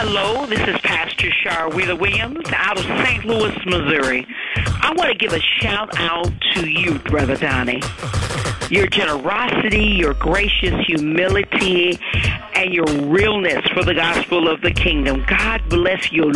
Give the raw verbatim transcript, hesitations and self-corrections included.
Hello, this is Pastor Shar Wheeler Williams out of Saint Louis, Missouri. I want to give a shout out to you, Brother Donnie. Your generosity, your gracious humility, and your realness for the gospel of the kingdom. God bless your